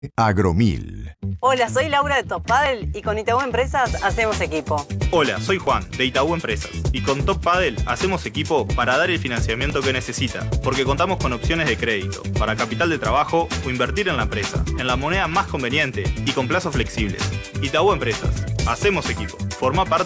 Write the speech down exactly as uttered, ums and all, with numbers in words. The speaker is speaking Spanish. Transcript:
Agromil. Hola, soy Laura de Top Paddle y con Itaú Empresas hacemos equipo. Hola, soy Juan de Itaú Empresas y con Top Paddle hacemos equipo para dar el financiamiento que necesita, porque contamos con opciones de crédito para capital de trabajo o invertir en la empresa, en la moneda más conveniente y con plazos flexibles. Itaú Empresas, hacemos equipo. Forma parte